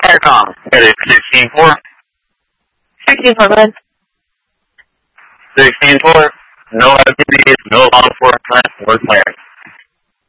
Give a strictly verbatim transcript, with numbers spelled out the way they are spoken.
Firecom, headed sixteen four. sixteen four, bud. sixteen four, no activities, no law enforcement, we're clear.